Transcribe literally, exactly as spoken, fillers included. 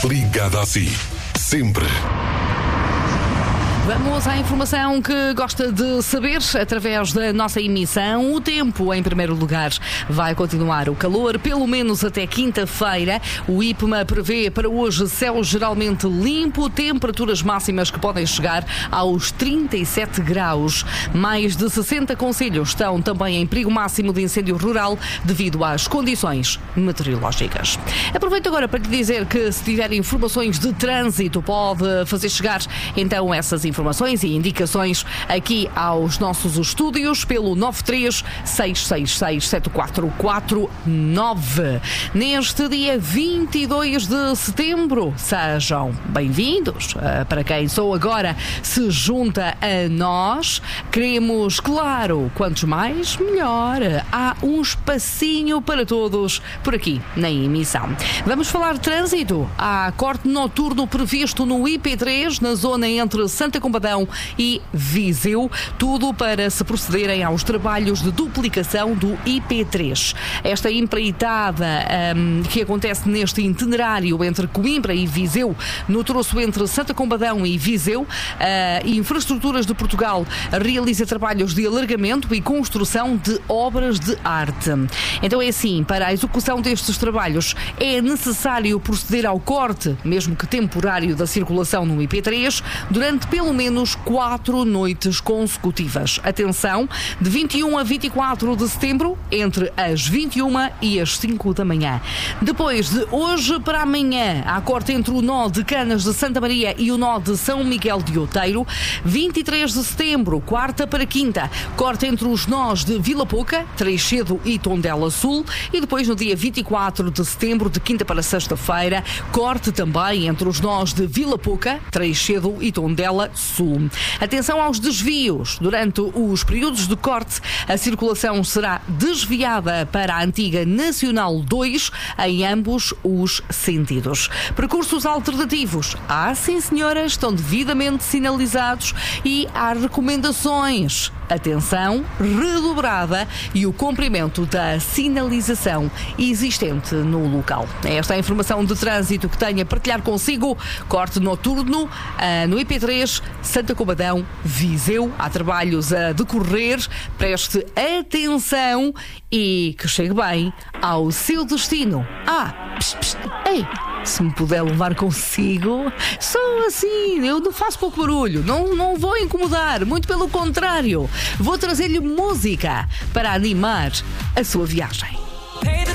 Ligada a si. Sempre. Vamos à informação que gosta de saber através da nossa emissão. O tempo, em primeiro lugar, vai continuar o calor, pelo menos até quinta-feira. O IPMA prevê para hoje céu geralmente limpo, temperaturas máximas que podem chegar aos trinta e sete graus. Mais de sessenta concelhos estão também em perigo máximo de incêndio rural devido às condições meteorológicas. Aproveito agora para lhe dizer que se tiver informações de trânsito, pode fazer chegar então essas informações. Informações e indicações aqui aos nossos estúdios pelo nove três seis seis seis sete quatro quatro nove. Neste dia vinte e dois de setembro, sejam bem-vindos. Para quem só agora se junta a nós, queremos, claro, quantos mais, melhor. Há um espacinho para todos por aqui na emissão. Vamos falar de trânsito. Há corte noturno previsto no I P três, na zona entre Santa Combadão e Viseu, tudo para se procederem aos trabalhos de duplicação do I P três. Esta empreitada um, que acontece neste itinerário entre Coimbra e Viseu, no troço entre Santa Combadão e Viseu, uh, Infraestruturas de Portugal realiza trabalhos de alargamento e construção de obras de arte. Então é assim, para a execução destes trabalhos é necessário proceder ao corte, mesmo que temporário, da circulação no I P três durante pelo menos quatro noites consecutivas. Atenção, de vinte e um a vinte e quatro de setembro, entre as vinte e uma e as cinco da manhã. Depois, de hoje para amanhã, há corte entre o nó de Canas de Santa Maria e o nó de São Miguel de Outeiro. vinte e três de setembro, quarta para quinta, corte entre os nós de Vila Pouca, Treixedo e Tondela Sul. E depois, no dia vinte e quatro de setembro, de quinta para sexta-feira, corte também entre os nós de Vila Pouca, Treixedo e Tondela Sul. Atenção aos desvios. Durante os períodos de corte, a circulação será desviada para a antiga Nacional dois em ambos os sentidos. Percursos alternativos. Ah, sim senhora, estão devidamente sinalizados e há recomendações. Atenção redobrada e o cumprimento da sinalização existente no local. Esta é a informação de trânsito que tenho a partilhar consigo. Corte noturno uh, no I P três, Santa Combadão, Viseu. Há trabalhos a decorrer. Preste atenção e que chegue bem ao seu destino. Ah, psh, psh, ei! Se me puder levar consigo, só assim, eu não faço pouco barulho, não, não vou incomodar, muito pelo contrário, vou trazer-lhe música para animar a sua viagem.